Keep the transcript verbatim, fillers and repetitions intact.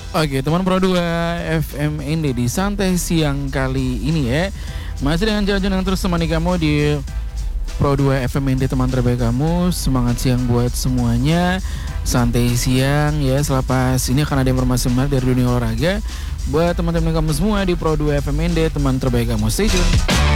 Oke, teman Pro dua F M N D di Santai Siang kali ini ya. Masih dengan jalan yang terus temani kamu di Pro dua F M N D, teman terbaik kamu. Semangat siang buat semuanya. Santai siang ya, selepas ini akan ada informasi menarik dari dunia olahraga buat teman-teman kamu semua di Pro dua F M N D, teman terbaik kamu. Stay tune.